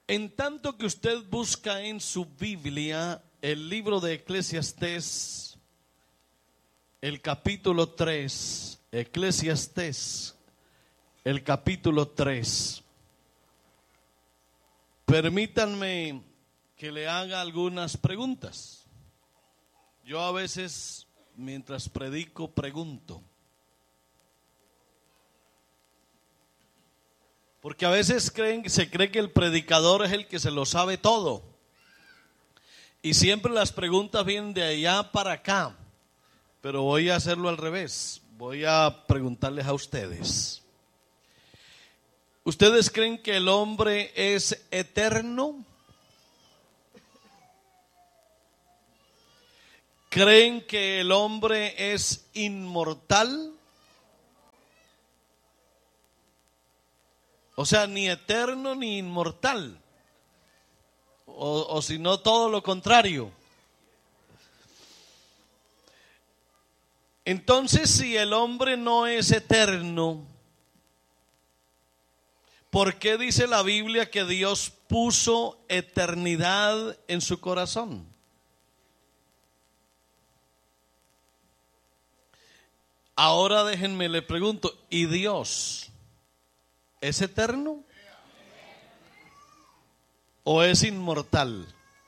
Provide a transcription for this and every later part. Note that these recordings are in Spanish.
En tanto que usted busca en su Biblia el libro de Eclesiastés, el capítulo 3, Eclesiastés, el capítulo 3, permítanme que le haga algunas preguntas. Yo a veces, mientras predico, pregunto. Porque a veces se cree que el predicador es el que se lo sabe todo. Y siempre las preguntas vienen de allá para acá. Pero voy a hacerlo al revés. Voy a preguntarles a ustedes. ¿Ustedes creen que el hombre es eterno? ¿Creen que el hombre es inmortal? O sea, ni eterno ni inmortal. O si no, todo lo contrario. Entonces, si el hombre no es eterno, ¿por qué dice la Biblia que Dios puso eternidad en su corazón? Ahora déjenme le pregunto, ¿y Dios es eterno o es inmortal?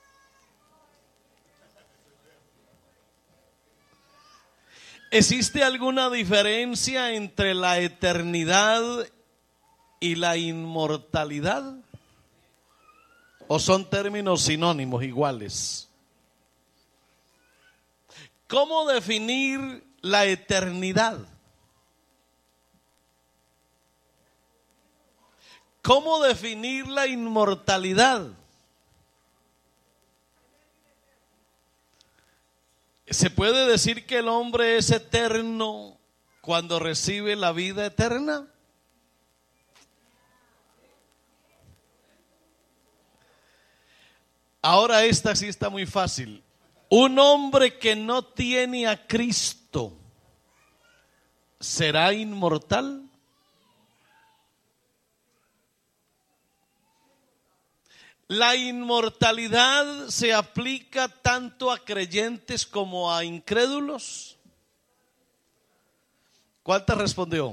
¿Existe alguna diferencia entre la eternidad y la inmortalidad? ¿O son términos sinónimos iguales? ¿Cómo definir la eternidad? ¿Cómo definir la inmortalidad? ¿Se puede decir que el hombre es eterno cuando recibe la vida eterna? Ahora esta sí está muy fácil. Un hombre que no tiene a Cristo, ¿será inmortal? La inmortalidad se aplica tanto a creyentes como a incrédulos. ¿Cuántas respondió?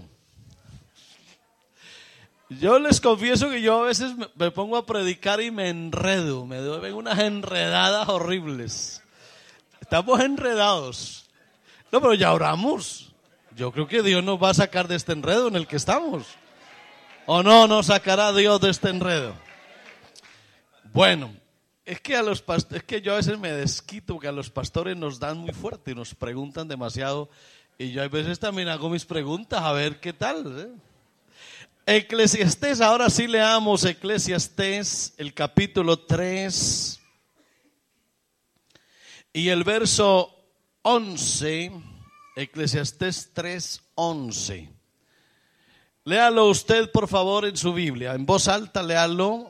Yo les confieso que yo a veces me pongo a predicar y me enredo, me doy unas enredadas horribles. Estamos enredados. No, pero ya oramos. Yo creo que Dios nos va a sacar de este enredo en el que estamos. ¿O no nos sacará Dios de este enredo? Bueno, es que yo a veces me desquito porque a los pastores nos dan muy fuerte y nos preguntan demasiado. Y yo a veces también hago mis preguntas a ver qué tal. Eclesiastés, ahora sí leamos Eclesiastés, el capítulo 3 y el verso 11, Eclesiastés 3:11. Léalo usted, por favor, en su Biblia, en voz alta, léalo.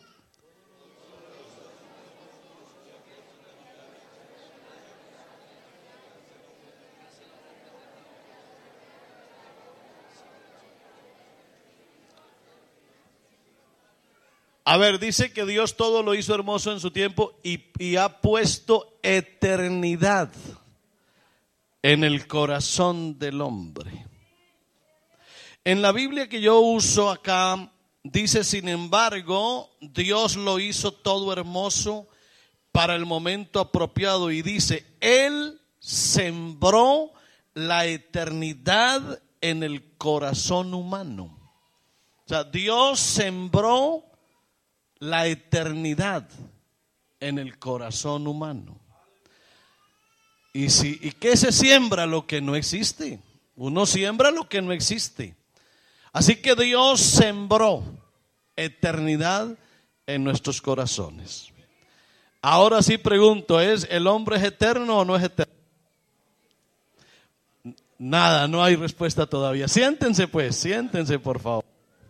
A ver, dice que Dios todo lo hizo hermoso en su tiempo y ha puesto eternidad en el corazón del hombre. En la Biblia que yo uso acá, dice, sin embargo, Dios lo hizo todo hermoso para el momento apropiado y dice, Él sembró la eternidad en el corazón humano. O sea, Dios sembró la eternidad en el corazón humano. ¿Y qué se siembra? Lo que no existe. Uno siembra lo que no existe. Así que Dios sembró eternidad en nuestros corazones. Ahora sí pregunto, ¿el hombre es eterno o no es eterno? Nada, no hay respuesta todavía. Siéntense pues, siéntense por favor.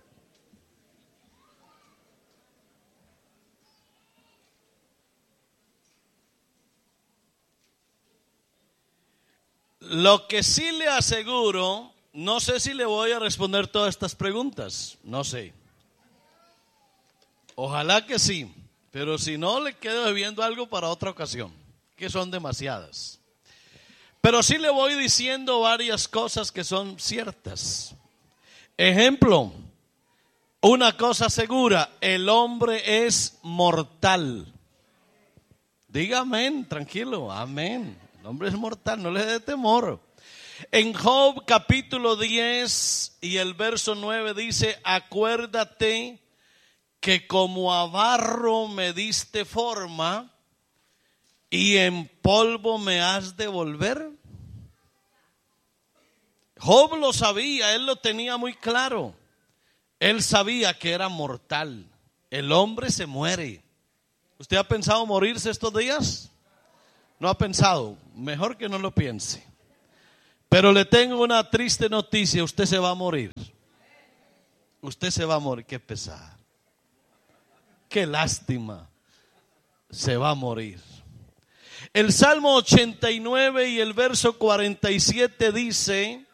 Lo que sí le aseguro, no sé si le voy a responder todas estas preguntas, no sé. Ojalá que sí. Pero si no, le quedo debiendo algo para otra ocasión, que son demasiadas. Pero sí le voy diciendo varias cosas que son ciertas. Ejemplo, una cosa segura, el hombre es mortal. Diga amén, tranquilo, amén. El hombre es mortal, no le dé temor. En Job capítulo 10 y el verso 9 dice, acuérdate que como a barro me diste forma y en polvo me has de volver. Job lo sabía, él lo tenía muy claro. Él sabía que era mortal. El hombre se muere. ¿Usted ha pensado morirse estos días? No ha pensado. Mejor que no lo piense. Pero le tengo una triste noticia. Usted se va a morir. Usted se va a morir. Qué pesar. Qué lástima. Se va a morir. El Salmo 89 y el verso 47 dice,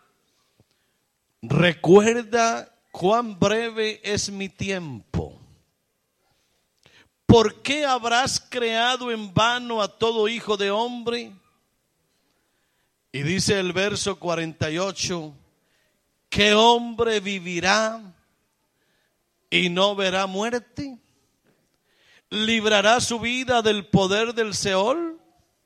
recuerda cuán breve es mi tiempo. ¿Por qué habrás creado en vano a todo hijo de hombre? Y dice el verso 48, ¿qué hombre vivirá y no verá muerte? ¿Librará su vida del poder del Seol?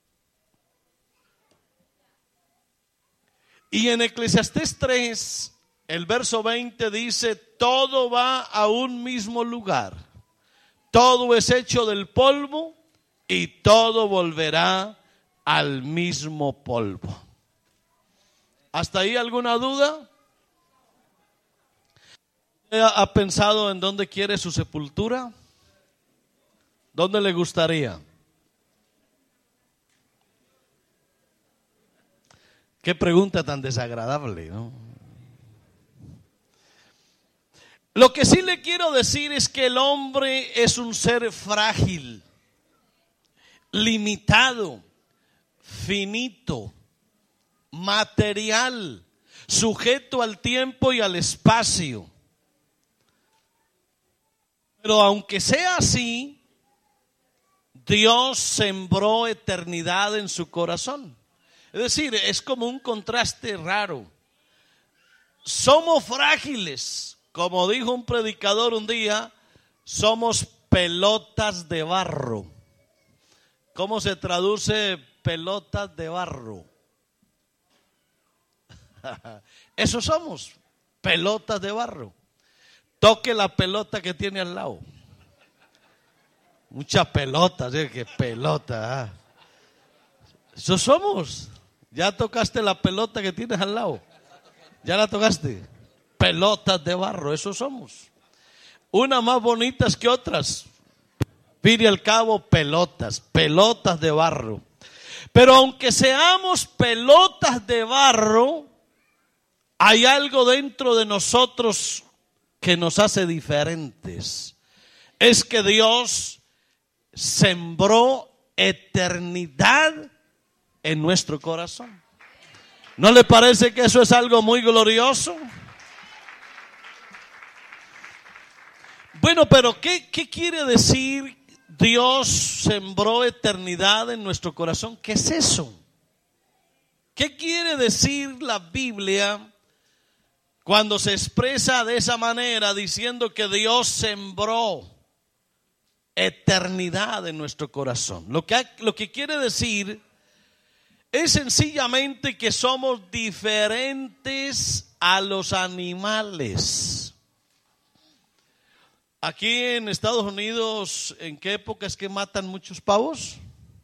Y en Eclesiastés 3, el verso 20 dice, todo va a un mismo lugar. Todo es hecho del polvo y todo volverá al mismo polvo. ¿Hasta ahí alguna duda? ¿Ha pensado en dónde quiere su sepultura? ¿Dónde le gustaría? Qué pregunta tan desagradable, ¿no? Lo que sí le quiero decir es que el hombre es un ser frágil, limitado, finito, material, sujeto al tiempo y al espacio. Pero aunque sea así, Dios sembró eternidad en su corazón. Es decir, es como un contraste raro. Somos frágiles, como dijo un predicador un día, somos pelotas de barro. ¿Cómo se traduce pelotas de barro? Eso somos, pelotas de barro. Toque la pelota que tiene al lado. Muchas pelotas, qué pelota. Eso somos. Ya tocaste la pelota que tienes al lado. Ya la tocaste. Pelotas de barro, eso somos. Unas más bonitas que otras. Fin y al cabo, pelotas de barro. Pero aunque seamos pelotas de barro, hay algo dentro de nosotros que nos hace diferentes. Es que Dios sembró eternidad en nuestro corazón. ¿No le parece que eso es algo muy glorioso? Bueno, pero ¿qué quiere decir Dios sembró eternidad en nuestro corazón? ¿Qué es eso? ¿Qué quiere decir la Biblia cuando se expresa de esa manera diciendo que Dios sembró eternidad en nuestro corazón? Lo que quiere decir es sencillamente que somos diferentes a los animales. Aquí en Estados Unidos, ¿en qué época es que matan muchos pavos?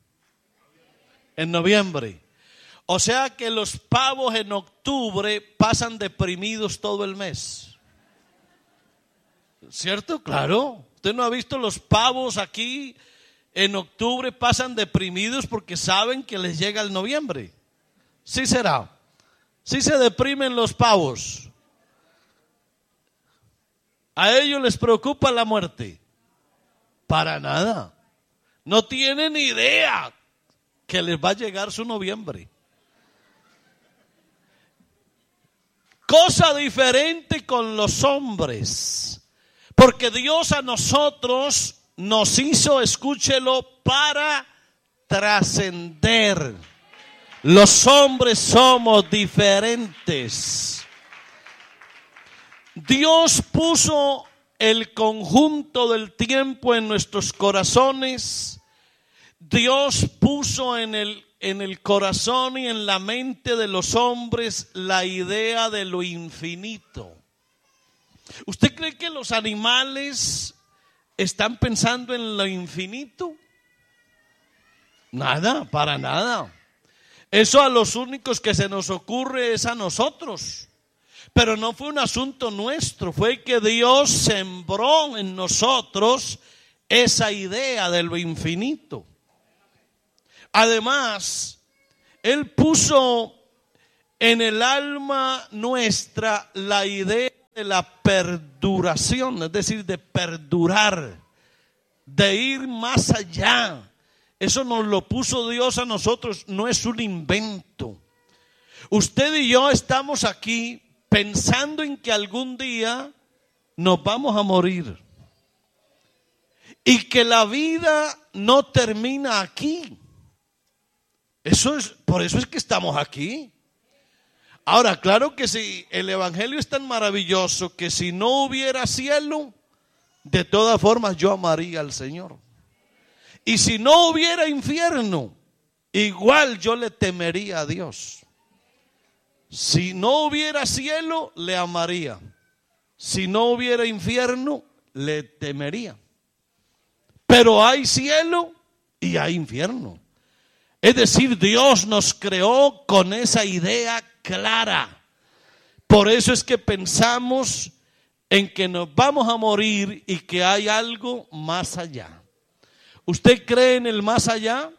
En noviembre. O sea que los pavos en octubre pasan deprimidos todo el mes. ¿Cierto? Claro. ¿Usted no ha visto los pavos aquí en octubre pasan deprimidos porque saben que les llega el noviembre? Sí será. Sí se deprimen los pavos. ¿A ellos les preocupa la muerte? Para nada. No tienen idea que les va a llegar su noviembre. Cosa diferente con los hombres. Porque Dios a nosotros nos hizo, escúchelo, para trascender. Los hombres somos diferentes. Dios puso el conjunto del tiempo en nuestros corazones. Dios puso en el corazón y en la mente de los hombres la idea de lo infinito. ¿Usted cree que los animales están pensando en lo infinito? Nada, para nada. Eso a los únicos que se nos ocurre es a nosotros. Pero no fue un asunto nuestro, fue que Dios sembró en nosotros esa idea de lo infinito. Además, Él puso en el alma nuestra la idea de la perduración, es decir, de perdurar, de ir más allá. Eso nos lo puso Dios a nosotros, no es un invento. Usted y yo estamos aquí pensando en que algún día nos vamos a morir y que la vida no termina aquí. Por eso es que estamos aquí. Ahora, claro que si el evangelio es tan maravilloso que si no hubiera cielo, de todas formas yo amaría al Señor. Y si no hubiera infierno, igual yo le temería a Dios. Si no hubiera cielo, le amaría. Si no hubiera infierno, le temería. Pero hay cielo y hay infierno. Es decir, Dios nos creó con esa idea clara. Por eso es que pensamos en que nos vamos a morir y que hay algo más allá. ¿Usted cree en el más allá?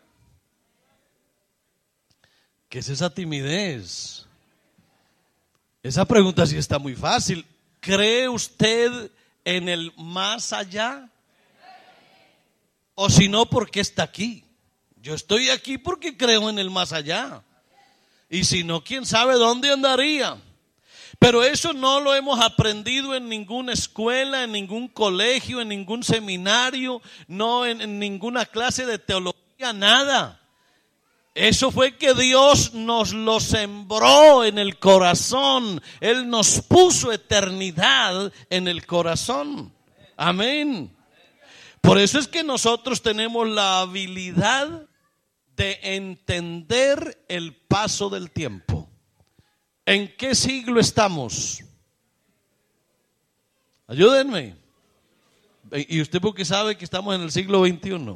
¿Qué es esa timidez? Esa pregunta sí está muy fácil. ¿Cree usted en el más allá? O si no, ¿por qué está aquí? Yo estoy aquí porque creo en el más allá. Y si no, quién sabe dónde andaría. Pero eso no lo hemos aprendido en ninguna escuela, en ningún colegio, en ningún seminario, no en ninguna clase de teología, nada. Eso fue que Dios nos lo sembró en el corazón. Él nos puso eternidad en el corazón. Amén. Por eso es que nosotros tenemos la habilidad de entender el paso del tiempo. ¿En qué siglo estamos? Ayúdenme. ¿Y usted por qué sabe que estamos en el siglo XXI?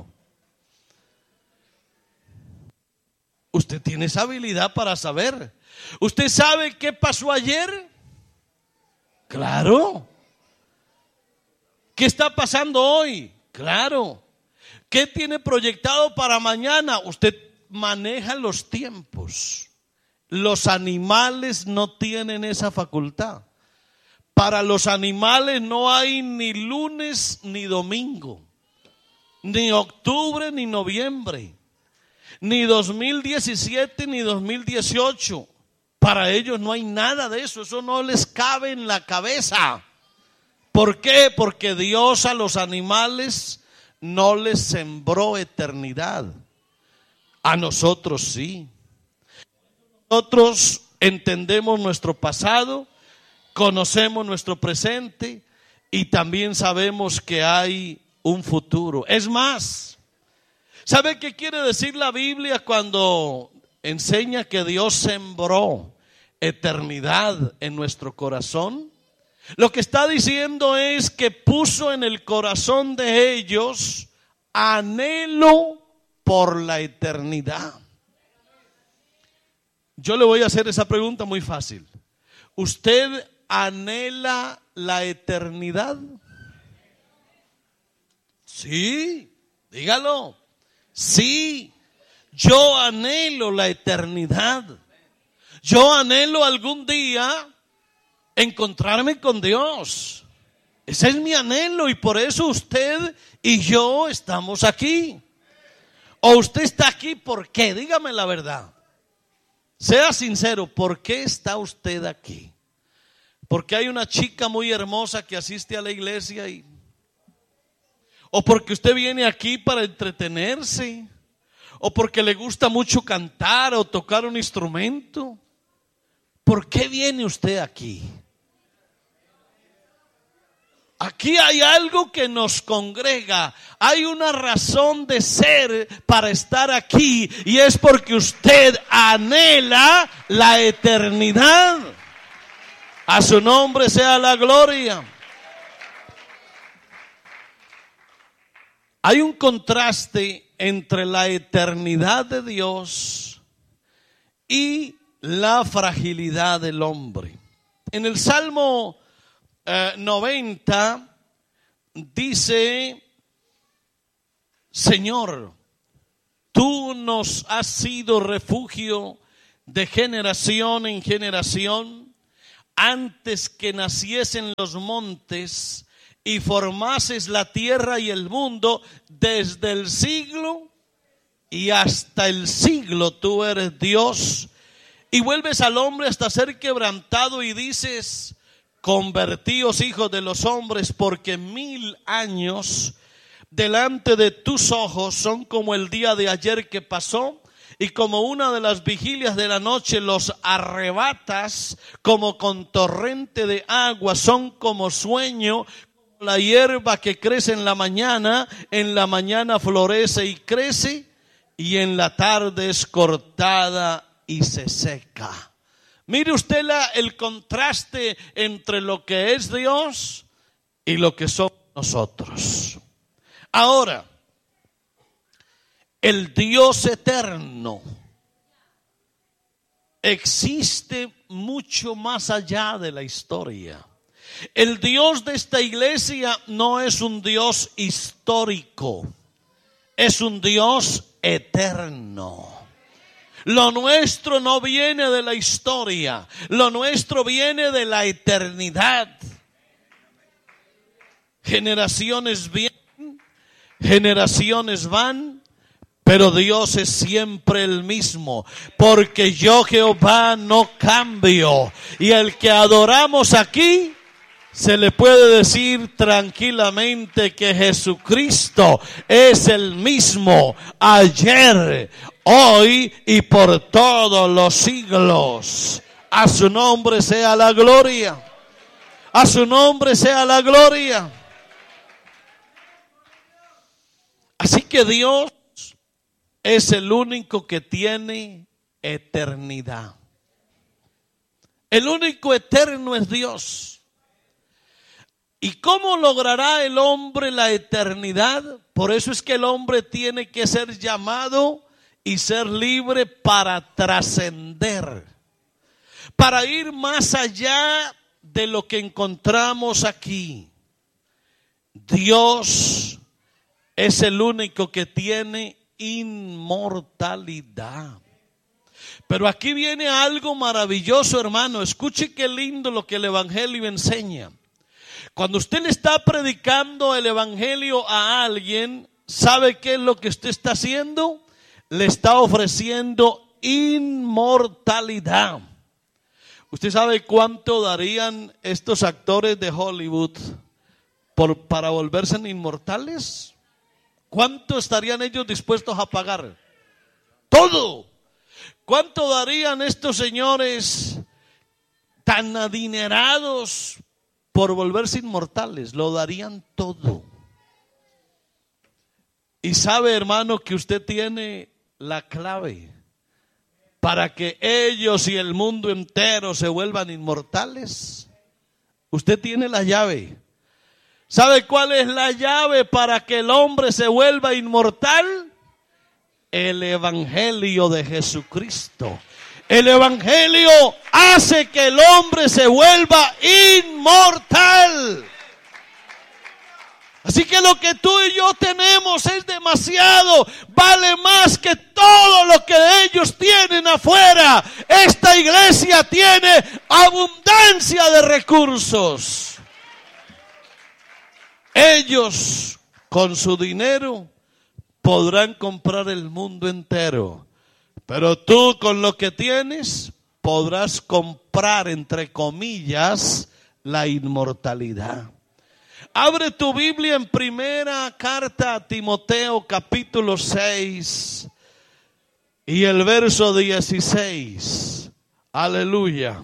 Usted tiene esa habilidad para saber. ¿Usted sabe qué pasó ayer? Claro. ¿Qué está pasando hoy? Claro. ¿Qué tiene proyectado para mañana? Usted maneja los tiempos. Los animales no tienen esa facultad. Para los animales no hay ni lunes ni domingo, ni octubre ni noviembre, ni 2017 ni 2018. Para ellos no hay nada de eso. Eso no les cabe en la cabeza. ¿Por qué? Porque Dios a los animales no les sembró eternidad. A nosotros sí. Nosotros entendemos nuestro pasado, conocemos nuestro presente y también sabemos que hay un futuro. Es más, ¿sabe qué quiere decir la Biblia cuando enseña que Dios sembró eternidad en nuestro corazón? Lo que está diciendo es que puso en el corazón de ellos anhelo por la eternidad. Yo le voy a hacer esa pregunta muy fácil. ¿Usted anhela la eternidad? Sí, dígalo. Sí, yo anhelo la eternidad. Yo anhelo algún día encontrarme con Dios. Ese es mi anhelo y por eso usted y yo estamos aquí. ¿O usted está aquí por qué? Dígame la verdad. Sea sincero, ¿por qué está usted aquí? Porque hay una chica muy hermosa que asiste a la iglesia o porque usted viene aquí para entretenerse, o porque le gusta mucho cantar o tocar un instrumento. ¿Por qué viene usted aquí? Aquí hay algo que nos congrega, hay una razón de ser para estar aquí, y es porque usted anhela la eternidad. A su nombre sea la gloria. Hay un contraste entre la eternidad de Dios y la fragilidad del hombre. En el Salmo 90 dice: Señor, tú nos has sido refugio de generación en generación. Antes que naciesen los montes y formases la tierra y el mundo, desde el siglo y hasta el siglo tú eres Dios. Y vuelves al hombre hasta ser quebrantado y dices: convertíos, hijos de los hombres, porque 1000 años delante de tus ojos son como el día de ayer que pasó, y como una de las vigilias de la noche los arrebatas como con torrente de agua, son como sueño, como la hierba que crece en la mañana florece y crece, y en la tarde es cortada y se seca. Mire usted el contraste entre lo que es Dios y lo que somos nosotros. Ahora, el Dios eterno existe mucho más allá de la historia. El Dios de esta iglesia no es un Dios histórico, es un Dios eterno. Lo nuestro no viene de la historia, lo nuestro viene de la eternidad. Generaciones vienen, generaciones van, pero Dios es siempre el mismo, porque yo, Jehová, no cambio. Y el que adoramos aquí, se le puede decir tranquilamente que Jesucristo es el mismo ayer, hoy y por todos los siglos. A su nombre sea la gloria. A su nombre sea la gloria. Así que Dios es el único que tiene eternidad. El único eterno es Dios. ¿Y cómo logrará el hombre la eternidad? Por eso es que el hombre tiene que ser llamado y ser libre para trascender, para ir más allá de lo que encontramos aquí. Dios es el único que tiene inmortalidad. Pero aquí viene algo maravilloso, hermano. Escuche qué lindo lo que el Evangelio enseña. Cuando usted le está predicando el Evangelio a alguien, ¿sabe qué es lo que usted está haciendo? Le está ofreciendo inmortalidad. ¿Usted sabe cuánto darían estos actores de Hollywood para volverse inmortales? ¿Cuánto estarían ellos dispuestos a pagar? Todo. ¿Cuánto darían estos señores tan adinerados por volverse inmortales? Lo darían todo. Y sabe, hermano, que usted tiene la clave para que ellos y el mundo entero se vuelvan inmortales. Usted tiene la llave. ¿Sabe cuál es la llave para que el hombre se vuelva inmortal? El Evangelio de Jesucristo. El Evangelio hace que el hombre se vuelva inmortal. Así que lo que tú y yo tenemos es demasiado, vale más que todo lo que ellos tienen afuera. Esta iglesia tiene abundancia de recursos. Ellos con su dinero podrán comprar el mundo entero, pero tú con lo que tienes podrás comprar, entre comillas, la inmortalidad. Abre tu Biblia en primera carta a Timoteo capítulo 6 y el verso 16. Aleluya.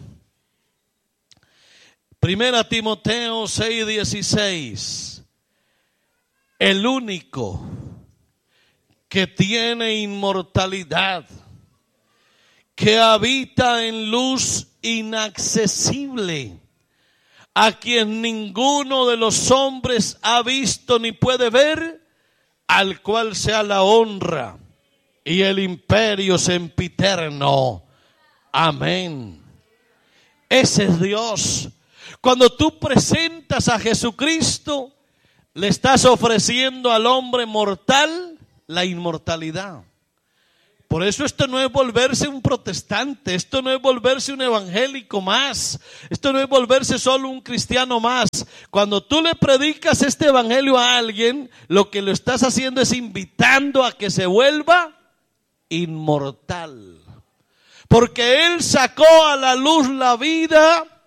Primera Timoteo 6:16. El único que tiene inmortalidad, que habita en luz inaccesible, a quien ninguno de los hombres ha visto ni puede ver, al cual sea la honra y el imperio sempiterno. Amén. Ese es Dios. Cuando tú presentas a Jesucristo, le estás ofreciendo al hombre mortal la inmortalidad. Por eso esto no es volverse un protestante, esto no es volverse un evangélico más, esto no es volverse solo un cristiano más. Cuando tú le predicas este evangelio a alguien, lo que lo estás haciendo es invitando a que se vuelva inmortal. Porque Él sacó a la luz la vida